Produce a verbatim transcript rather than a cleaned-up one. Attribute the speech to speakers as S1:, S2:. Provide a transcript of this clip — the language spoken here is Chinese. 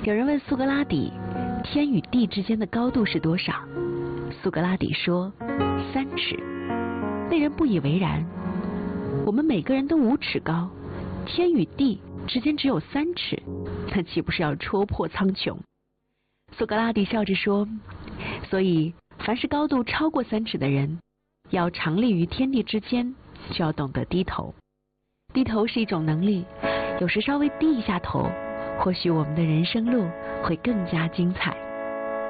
S1: 有人问苏格拉底，天与地之间的高度是多少？苏格拉底说，三尺。那人不以为然。我们每个人都五尺高，天与地之间只有三尺，那岂不是要戳破苍穹？苏格拉底笑着说，所以凡是高度超过三尺的人，要常立于天地之间，就要懂得低头。低头是一种能力，有时稍微低一下头，或许我们的人生路会更加精彩。